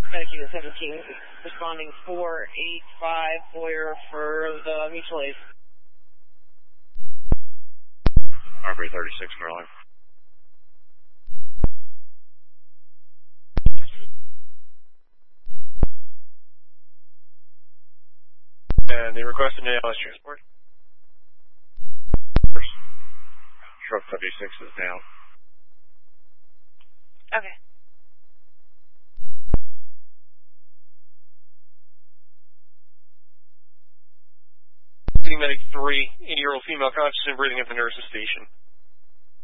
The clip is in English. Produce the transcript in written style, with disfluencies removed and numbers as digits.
Medic Unit 17, responding 485 Boyer for the mutual aid. Armory 36, Merlin. And the requested ALS transport. Truck 76 is down. Okay. Medic 3, 80-year-old female conscious and breathing at the nurse's station.